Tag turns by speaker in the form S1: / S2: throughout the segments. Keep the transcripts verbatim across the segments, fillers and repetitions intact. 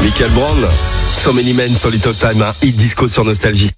S1: Michael Brown, So Many Men sur Little Time, un hit disco sur Nostalgie.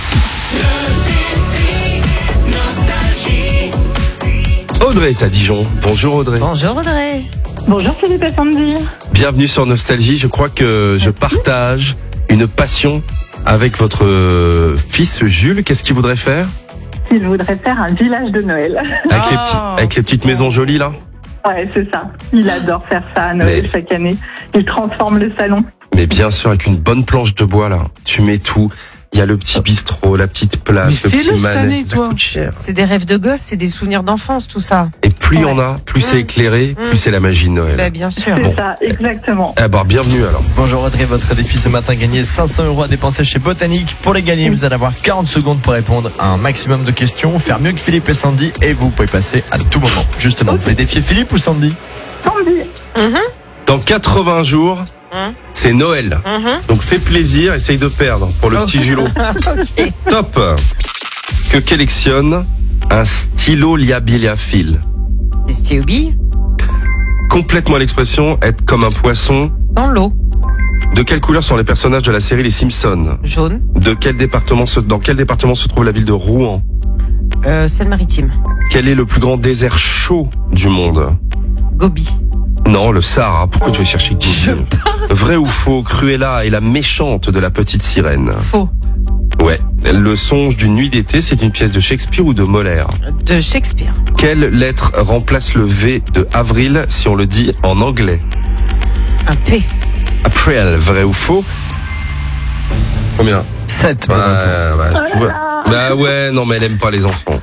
S1: Audrey est à Dijon. Bonjour Audrey.
S2: Bonjour Audrey.
S3: Bonjour Philippe et Sandy.
S1: Bienvenue sur Nostalgie. Je crois que je partage une passion avec votre fils Jules. Qu'est-ce qu'il voudrait faire ?
S3: Il voudrait faire un village de Noël.
S1: Avec,
S2: Oh,
S1: les, petits, avec les petites maisons jolies là ?
S3: Ouais, c'est ça. Il adore faire ça à Noël
S1: Mais-
S3: chaque année. Il transforme le salon.
S1: Mais bien sûr, avec une bonne planche de bois là. Tu mets tout. Il y a le petit bistrot, la petite place,
S2: Mais
S1: le petit
S2: fais-le cette année,
S1: manette. Ça
S2: toi.
S1: coûte cher.
S2: C'est des rêves de gosse, c'est des souvenirs d'enfance, tout ça.
S1: Et plus il y en a, plus c'est éclairé, plus c'est la magie de Noël.
S2: Bah, bien sûr.
S3: C'est
S1: Bon.
S3: ça, exactement.
S1: Eh ben, bienvenue alors.
S4: Bonjour Audrey, votre défi ce matin, gagner cinq cents euros à dépenser chez Botanique. Pour les gagner, vous allez avoir quarante secondes pour répondre à un maximum de questions, faire mieux que Philippe et Sandy, et vous pouvez passer à tout moment. Justement, vous pouvez défier Philippe ou Sandy?
S3: Sandy,
S1: Dans quatre-vingts jours,
S2: Hein
S1: c'est Noël.
S2: Mhm.
S1: Donc fais plaisir, essaye de perdre pour le
S2: Oh.
S1: petit Julot.
S2: Ok.
S1: Top. Que collectionne un stylo liabiliafile.
S2: Les stylobilles
S1: Complètement l'expression être comme un poisson.
S2: dans l'eau.
S1: De quelle couleur sont les personnages de la série Les Simpsons?
S2: Jaune.
S1: De quel département se, dans quel département se trouve la ville de Rouen?
S2: Euh, Seine-Maritime.
S1: Quel est le plus grand désert chaud du monde?
S2: Gobi.
S1: Non, le Sahara. Pourquoi tu vas chercher Gobi? Vrai ou faux, Cruella est la méchante de la petite sirène.
S2: Faux.
S1: Ouais. Le songe d'une nuit d'été, c'est une pièce de Shakespeare ou de Molière?
S2: De Shakespeare.
S1: Quelle lettre remplace le V de avril si on le dit en anglais?
S2: Un P.
S1: April, vrai ou faux? Combien?
S4: sept.
S1: Ouais, ouais, tu vois. Bah ouais, non mais elle aime pas les enfants.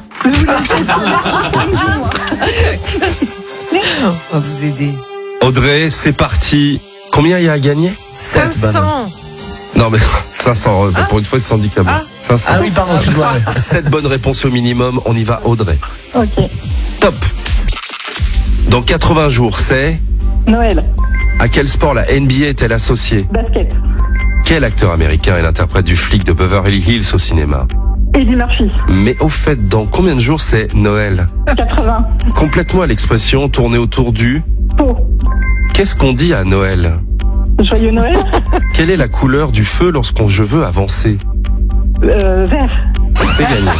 S2: On va vous aider.
S1: Audrey, c'est parti. Combien il y a à gagner?
S4: sept.
S2: cinq cents.
S1: Non mais cinq cents, euh, pour une fois c'est handicapé.
S2: Ah.
S1: cinq cents.
S4: Ah oui, pardon, excuse-moi.
S1: sept bonnes réponses au minimum, on y va Audrey.
S3: ok.
S1: Top. Dans quatre-vingts jours, c'est...
S3: Noël,
S1: À quel sport la N B A est-elle associée?
S3: basket.
S1: Quel acteur américain est l'interprète du flic de Beverly Hills au cinéma?
S3: Eddie Murphy,
S1: Mais au fait, dans combien de jours c'est Noël?
S3: quatre-vingts.
S1: Complètement à l'expression tourner autour du...
S3: Pau,
S1: Qu'est-ce qu'on dit à Noël?
S3: joyeux Noël.
S1: Quelle est la couleur du feu lorsqu'on je veux avancer?
S3: Euh, vert.
S1: C'est gagné.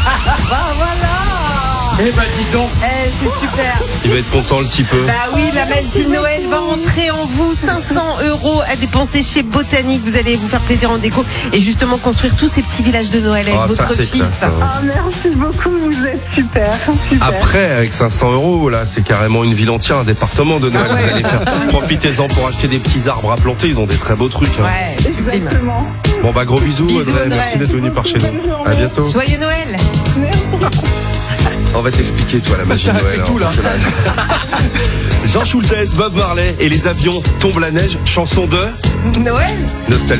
S2: Eh ben dis donc. Eh, c'est super.
S1: Il va être content le petit peu.
S2: Bah oui, la magie de Noël va entrer en vous. cinq cents euros à dépenser chez Botanique. Vous allez vous faire plaisir en déco et justement construire tous ces petits villages de Noël avec
S1: Ah, ça,
S2: votre
S1: c'est
S2: fils.
S1: classe, hein.
S3: Ah, merci beaucoup, vous êtes super. super.
S1: Après, avec cinq cents euros, là, c'est carrément une ville entière, un département de Noël.
S2: Ah ouais.
S1: Vous allez faire. Profitez-en pour acheter des petits arbres à planter. Ils ont des très beaux trucs. hein.
S2: Ouais, sublime.
S3: Exactement.
S1: Bon, bah, gros bisous,
S2: Bisous,
S1: Audrey.
S2: Audrey.
S1: Merci d'être venu par chez nous. À bientôt.
S2: Joyeux Noël.
S1: On va t'expliquer, toi, la magie de Noël.
S4: tout,
S1: hein,
S4: là.
S1: parce que là- Jean Schultes, Bob Marley et les avions tombent la neige. Chanson de
S2: Noël.
S1: Nostalgie.